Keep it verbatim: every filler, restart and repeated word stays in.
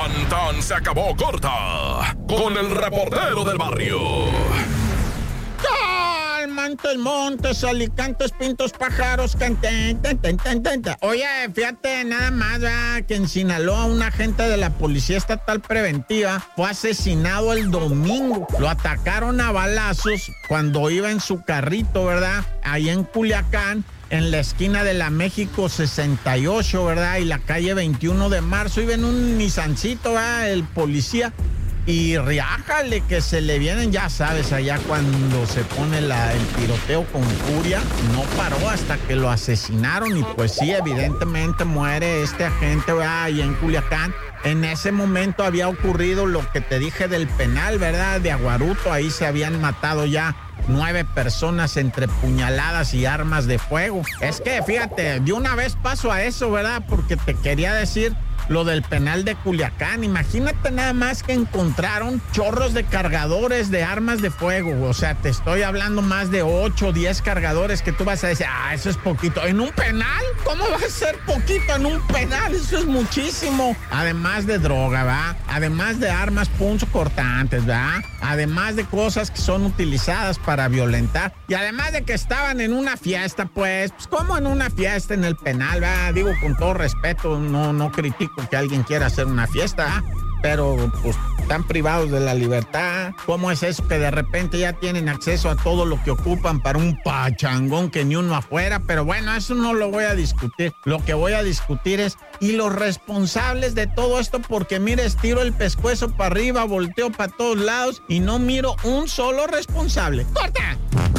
Tan tan se acabó corta con el reportero del barrio. Montes, montes, alicantes, pintos, pájaros, canten, ten, ten, ten, ten, ten. Oye, fíjate nada más, ¿verdad? Que en Sinaloa un agente de la Policía Estatal Preventiva fue asesinado el domingo. Lo atacaron a balazos cuando iba en su carrito, ¿verdad? Ahí en Culiacán, en la esquina de la México sesenta y ocho, ¿verdad? Y la calle veintiuno de marzo. Iba en un Nissancito, ¿verdad? El policía. Y riájale que se le vienen, ya sabes, allá cuando se pone la, el tiroteo con furia, no paró hasta que lo asesinaron. Y pues sí, evidentemente muere este agente, ¿verdad? Allá en Culiacán. En ese momento había ocurrido lo que te dije del penal, ¿verdad? De Aguaruto, ahí se habían matado ya nueve personas entre puñaladas y armas de fuego. Es que, fíjate, de una vez paso a eso, ¿verdad? Porque te quería decir lo del penal de Culiacán. Imagínate nada más que encontraron chorros de cargadores de armas de fuego. O sea, te estoy hablando más de ocho o diez cargadores que tú vas a decir, ah, eso es poquito. ¿En un penal? ¿Cómo va a ser poquito en un penal? Eso es muchísimo. Además de droga, ¿verdad? Además de armas punzocortantes, ¿verdad? Además de cosas que son utilizadas para violentar. Y además de que estaban en una fiesta, pues, pues ¿cómo en una fiesta en el penal, ¿verdad? Digo, con todo respeto, no, no critico que alguien quiera hacer una fiesta, ¿eh? Pero pues están privados de la libertad. ¿Cómo es eso que de repente ya tienen acceso a todo lo que ocupan para un pachangón que ni uno afuera? Pero bueno, eso no lo voy a discutir. Lo que voy a discutir es, y los responsables de todo esto, porque mire, estiro el pescuezo para arriba, volteo para todos lados y no miro un solo responsable. ¡Corta!